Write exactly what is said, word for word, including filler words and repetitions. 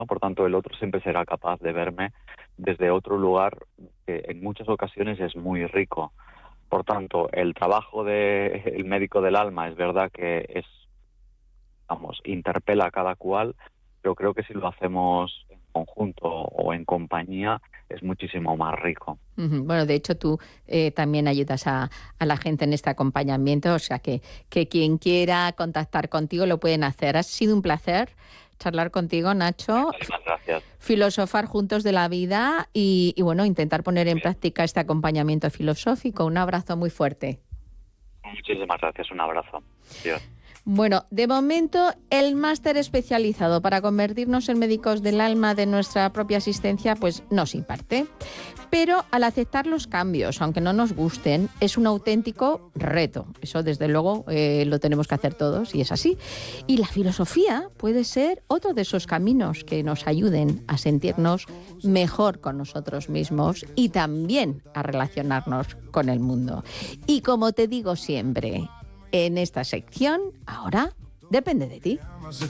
¿no? Por tanto, el otro siempre será capaz de verme desde otro lugar que en muchas ocasiones es muy rico. Por tanto, el trabajo del médico del alma es verdad que es, vamos, interpela a cada cual, pero creo que si lo hacemos en conjunto o en compañía es muchísimo más rico. Ujú. Bueno, de hecho tú eh, también ayudas a, a la gente en este acompañamiento, o sea que, que quien quiera contactar contigo lo pueden hacer. Ha sido un placer charlar contigo, Nacho, f- Muchísimas gracias. filosofar juntos de la vida y, y bueno, intentar poner en práctica este acompañamiento filosófico. Un abrazo muy fuerte. Muchísimas gracias. Un abrazo. Dios. Bueno, de momento el máster especializado para convertirnos en médicos del alma de nuestra propia asistencia pues no se imparte. Pero al aceptar los cambios, aunque no nos gusten, es un auténtico reto. Eso desde luego eh, lo tenemos que hacer todos y es así. Y la filosofía puede ser otro de esos caminos que nos ayuden a sentirnos mejor con nosotros mismos y también a relacionarnos con el mundo. Y como te digo siempre, en esta sección, ahora depende de ti.